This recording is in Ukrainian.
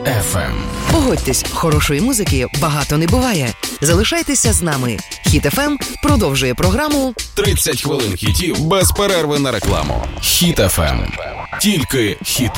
FM. Погодьтесь, хорошої музики багато не буває. Залишайтеся з нами. Хіт FM продовжує програму 30 хвилин хітів без перерви на рекламу. Хіт FM. Тільки хіти.